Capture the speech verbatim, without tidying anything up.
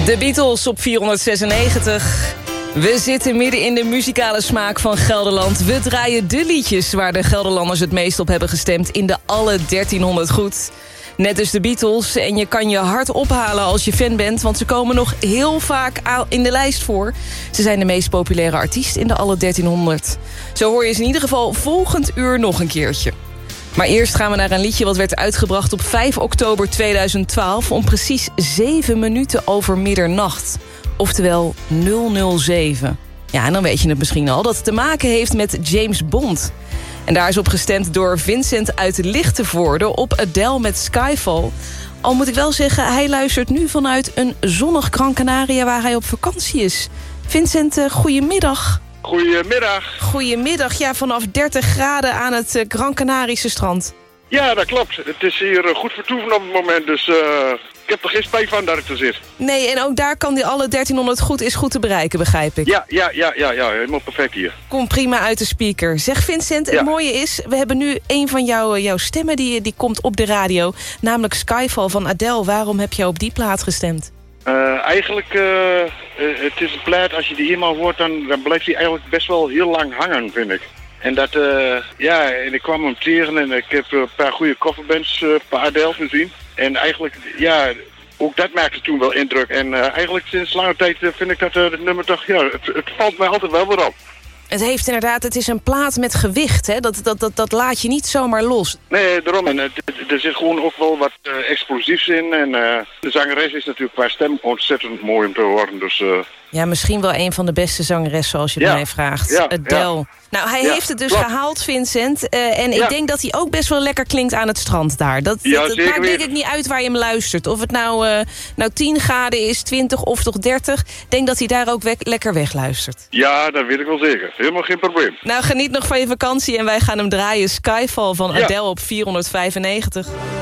De Beatles op vierhonderdzesennegentig. We zitten midden in de muzikale smaak van Gelderland. We draaien de liedjes waar de Gelderlanders het meest op hebben gestemd... in de alle dertienhonderd goed. Net als de Beatles. En je kan je hart ophalen als je fan bent... want ze komen nog heel vaak in de lijst voor. Ze zijn de meest populaire artiest in de alle dertienhonderd. Zo hoor je ze in ieder geval volgend uur nog een keertje. Maar eerst gaan we naar een liedje wat werd uitgebracht op vijf oktober tweeduizend twaalf... om precies zeven minuten over middernacht. Oftewel nul nul zeven. Ja, en dan weet je het misschien al dat het te maken heeft met James Bond. En daar is op gestemd door Vincent uit Lichtenvoorde op Adele met Skyfall. Al moet ik wel zeggen, hij luistert nu vanuit een zonnig Gran Canaria... waar hij op vakantie is. Vincent, uh, goedemiddag. Goedemiddag. Goedemiddag, ja, vanaf dertig graden aan het uh, Gran Canarische strand. Ja, dat klopt. Het is hier uh, goed vertoeven op het moment, dus uh, ik heb er geen spijt van dat ik er zit. Nee, en ook daar kan die alle dertienhonderd goed is goed te bereiken, begrijp ik. Ja, ja, ja, ja, ja, helemaal perfect hier. Kom prima uit de speaker. Zeg Vincent, het ja. mooie is, we hebben nu een van jou, jouw stemmen die, die komt op de radio. Namelijk Skyfall van Adele. Waarom heb je op die plaat gestemd? Uh, eigenlijk, uh, uh, het is een plaat, als je die eenmaal hoort, dan, dan blijft die eigenlijk best wel heel lang hangen, vind ik. En dat, uh, ja, en ik kwam hem tegen en ik heb een paar goede coverbands uh, bij Adele gezien. En eigenlijk, ja, ook dat maakte toen wel indruk. En uh, eigenlijk sinds lange tijd uh, vind ik dat uh, het nummer toch, ja, het, het valt mij altijd wel weer op. Het heeft inderdaad, het is een plaat met gewicht, hè? Dat, dat, dat, dat laat je niet zomaar los. Nee, daarom. En, uh, er zit gewoon ook wel wat uh, explosiefs in. En uh, de zangeres is natuurlijk qua stem ontzettend mooi om te horen. Dus, uh... ja, misschien wel een van de beste zangeressen als je ja. mij vraagt. Ja, Adele. Ja. Nou, hij ja, heeft het dus klopt. gehaald, Vincent. Uh, en ja. ik denk dat hij ook best wel lekker klinkt aan het strand daar. Dat, ja, dat, dat zeker maakt denk weten. ik niet uit waar je hem luistert. Of het nou, uh, nou tien graden is, twintig of toch dertig. Ik denk dat hij daar ook we- lekker weg luistert. Ja, dat weet ik wel zeker. Helemaal geen probleem. Nou, geniet nog van je vakantie en wij gaan hem draaien. Skyfall van ja. Adele op vierhonderdvijfennegentig.